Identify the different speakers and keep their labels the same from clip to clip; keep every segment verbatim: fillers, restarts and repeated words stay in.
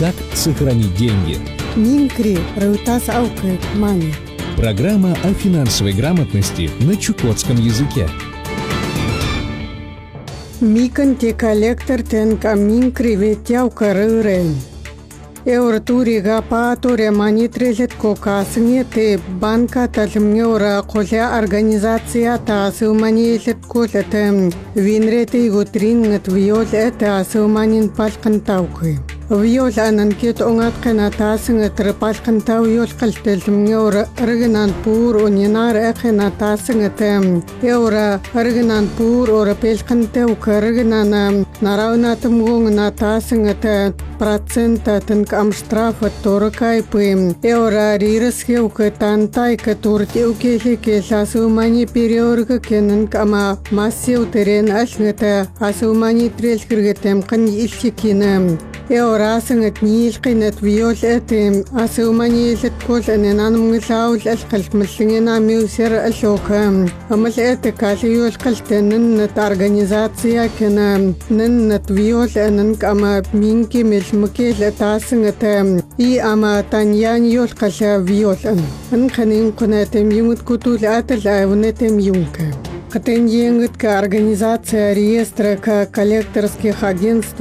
Speaker 1: Как сохранить деньги?
Speaker 2: Минкри Раутас Аука Мани.
Speaker 1: Программа о финансовой грамотности на чукотском языке.
Speaker 2: Микан те коллектор тенка минкри ветяука рырен. Эуртурига паатуре манитрелет кокасне те банка талмнеура коля организация тасуманилет колетем винрете игутриннет виол это асуманин палкантауки. Виол ананкет онгат канатаснгет рпалкантау йол калтелмнеура ргнан пур унинар эхнатаснгет эура ргнан пур ора пелкантау ргнан нараунатмгон натаснгет процента тенк амштрафа торкай пым эура рирсхеука тантайка туртеукехеке асумани переорга кенен кама массеу терен ашнгета асумани трелхиргетем кан ишкинем эура аснгет нилкинет виол этем асумани лет колен нанмглаул алкалмлгена мюсер алокам амал эте калиол калтенен организация кена неннет виол энен кама минки мукел таснгата и ама таньян йол каша виолан анханин кунатем юмут кутул атал авнетем юмка Катеньенгет к организация реестра к коллекторских агентств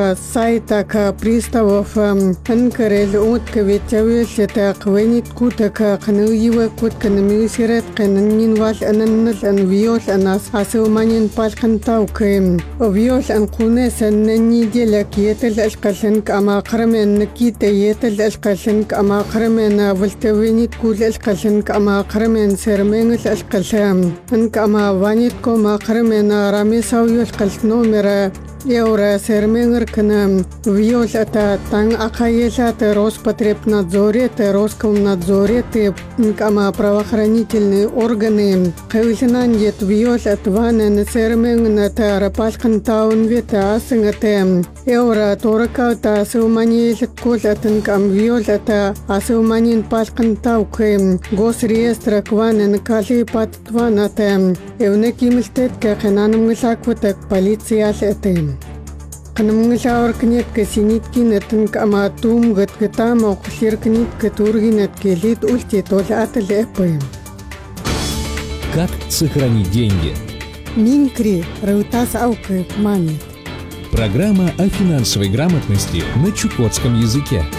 Speaker 2: сайта к приставов анкарел утка ветявешета квенит кута к кнуева кутка намюсерет кннин ваш аннал анвиош анас асуманин палкантауке виош анкунес неделя киетел ашкашен кама крамен кита етел ашкашен кама крамен вольтевенит кул ашкашен кама крамен серменгес ашкашам анкама ванит кома кремена рамисау юшкалт номера еура серменгер кнам виош ата тан акаешата Роспотребнадзоре те Роскомнадзоре те кама правоохранительные органы кавишнаньет виош атванен серменгна та рапалкантаун вета аснгате еура торакаута асуманилет кулатен кам виош ата асуманин палкантауке госреестра кванен кали паттванате евнекимилтет кахананмгисакватак полиция летем Канамгисаур кнет касиниткинетен кама тумгат катама охширкнит катургинет келит ультит олаталепэм.
Speaker 1: Как сохранить деньги?
Speaker 2: Минкри Раутас Аука Мани.
Speaker 1: Программа о финансовой грамотности на чукотском языке.